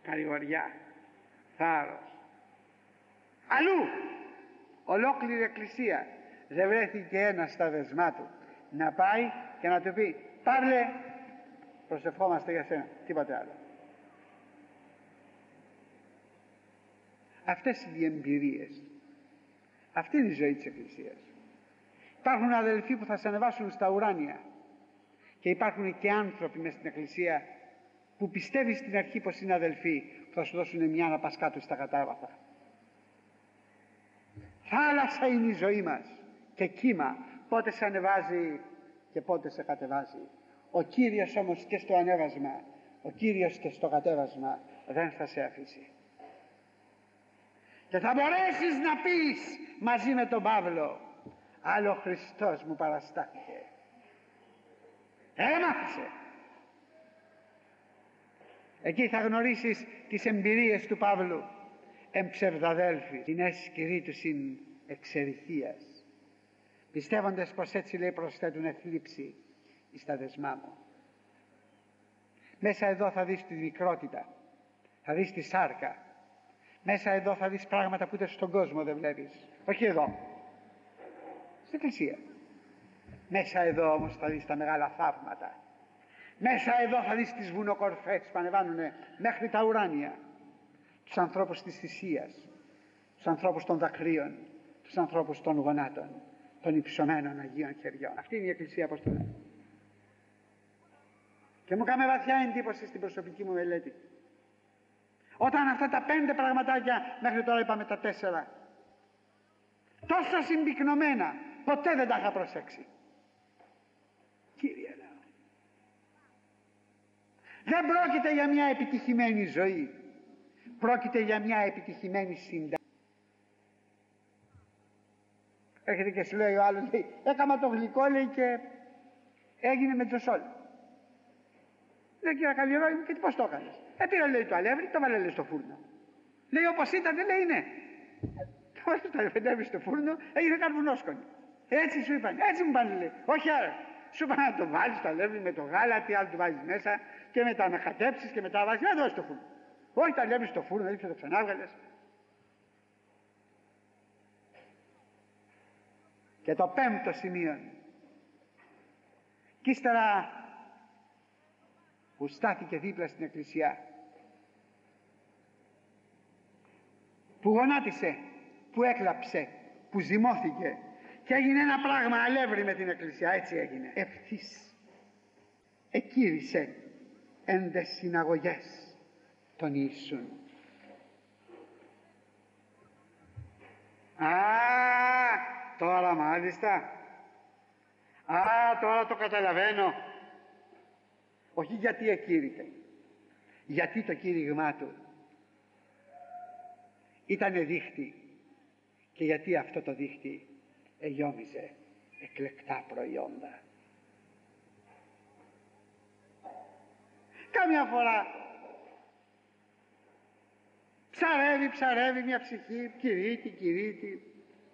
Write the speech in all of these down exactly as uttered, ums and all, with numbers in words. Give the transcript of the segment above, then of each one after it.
παρηγοριά, θάρρος. Αλλού ολόκληρη εκκλησία δεν βρέθηκε ένα στα δεσμά του να πάει και να του πει Παύλε, προσευχόμαστε για σένα, τίποτε άλλο. Αυτές είναι οι εμπειρίες, αυτή είναι η ζωή της εκκλησίας. Υπάρχουν αδελφοί που θα σε ανεβάσουν στα ουράνια και υπάρχουν και άνθρωποι μες στην εκκλησία που πιστεύει στην αρχή πως είναι αδελφοί, που θα σου δώσουν μια να πας κάτω στα κατάβαθα. Θάλασσα είναι η ζωή μας και κύμα, πότε σε ανεβάζει και πότε σε κατεβάζει. Ο Κύριος όμως και στο ανέβασμα, ο Κύριος και στο κατέβασμα δεν θα σε αφήσει. Και θα μπορέσεις να πεις μαζί με τον Παύλο, άλλο Χριστός μου παραστάθηκε, έμαθησε. Εκεί θα γνωρίσεις τις εμπειρίες του Παύλου. Εμψευδαδέλφοι, την έσκυρή του συν εξερηθίας, πιστεύοντες πως έτσι λέει προσθέτουν θλίψη εις τα δεσμά μου. Μέσα εδώ θα δεις τη μικρότητα, θα δεις τη σάρκα. Μέσα εδώ θα δεις πράγματα που ούτε στον κόσμο δεν βλέπεις. Όχι εδώ, στην εκκλησία. Μέσα εδώ όμως θα δεις τα μεγάλα θαύματα. Μέσα εδώ θα δεις τις βουνοκορφές που ανεβάνουνε μέχρι τα ουράνια. Τους ανθρώπους της θυσίας, τους ανθρώπους των δακρύων, τους ανθρώπους των γονάτων, των υψωμένων Αγίων χεριών. Αυτή είναι η Εκκλησία, Απόστολε. Και μου κάνει βαθιά εντύπωση στην προσωπική μου μελέτη. Όταν αυτά τα πέντε πραγματάκια, μέχρι τώρα είπαμε τα τέσσερα, τόσο συμπυκνωμένα, ποτέ δεν τα είχα προσέξει. Κύριε λέω, δεν πρόκειται για μια επιτυχημένη ζωή, πρόκειται για μια επιτυχημένη συνταγή. Έρχεται και σου λέει ο άλλος, λέει, έκαμα το γλυκό, λέει, και έγινε με τζοσόλ. Λέει, κύριε Καλλιερόη μου, και τι, πώς το έκανες? Ε, πήρα, λέει, το αλεύρι, το βάλε, λέει, στο φούρνο. Λέει, όπως ήταν, λέει, ναι. Το βάλε το αλεύρι στο φούρνο, έγινε καρβουνόσκονη. Έτσι σου είπαν, έτσι μου πάνε, λέει. Όχι άρα, σου είπαν να το βάλεις το αλεύρι με το γάλα, τι άλλο του βάζεις μέσα, και μετά να χατέψεις και μετά βάζεις, να δώσεις στο φούρνο. Όχι, τα αλεύρι στο φούρνο, έτσι το ξανάβγαλες. Και το πέμπτο σημείο, κι ύστερα που στάθηκε δίπλα στην εκκλησιά, που γονάτισε, που έκλαψε, που ζυμώθηκε και έγινε ένα πράγμα αλεύρι με την εκκλησία, έτσι έγινε. Ευθύς εκήρυσε εν δε συναγωγές των Ιησούν. Α, τώρα μάλιστα. Α, τώρα το καταλαβαίνω. Όχι γιατί εκήρυτε, γιατί το κήρυγμά του ήτανε δίχτυ και γιατί αυτό το δίχτυ εγιώμιζε εκλεκτά προϊόντα. Κάμια φορά ψαρεύει, ψαρεύει μια ψυχή, κηρύττει, κηρύττει.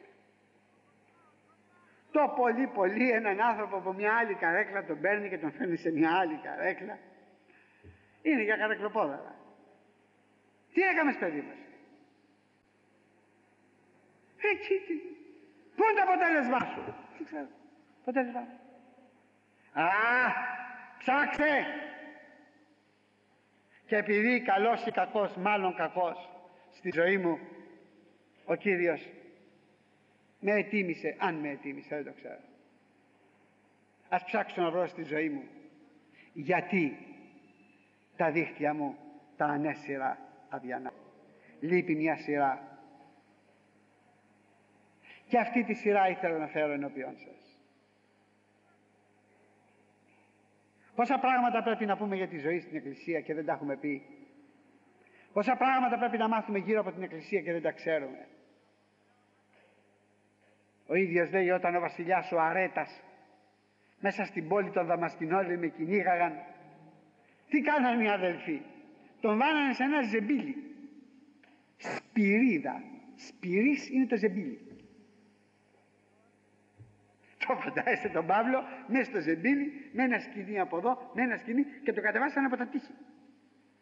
Το πολύ πολύ έναν άνθρωπο από μια άλλη καρέκλα τον παίρνει και τον φέρνει σε μια άλλη καρέκλα. Είναι για καρεκλοπόδαρα. Τι έκαμες, παιδί μας? Εκεί, πού είναι το αποτέλεσμά σου? Τι ξέρω, αποτέλεσμά σου. Α, ψάξε. Και επειδή καλός ή κακός, μάλλον κακός, στη ζωή μου ο Κύριος με ετίμησε, αν με ετίμησε, δεν το ξέρω. Ας ψάξω να βρω στη ζωή μου γιατί τα δίχτυα μου τα ανέσυρα αδιανά. Λείπει μια σειρά και αυτή τη σειρά ήθελα να φέρω ενώπιον σας. Πόσα πράγματα πρέπει να πούμε για τη ζωή στην Εκκλησία και δεν τα έχουμε πει. Πόσα πράγματα πρέπει να μάθουμε γύρω από την Εκκλησία και δεν τα ξέρουμε. Ο ίδιος λέει, όταν ο βασιλιάς ο Αρέτας μέσα στην πόλη των Δαμασκηνών με κυνήγαγαν, τι κάνανε οι αδελφοί? Τον βάνανε σε ένα ζεμπίλι, σπυρίδα. Σπυρής είναι το ζεμπίλι. Το φαντάζεστε τον Παύλο μέσα στο ζεμπίλι, με ένα σκηνή από εδώ, με ένα σκηνή, και το κατεβάσανε από τα τείχη.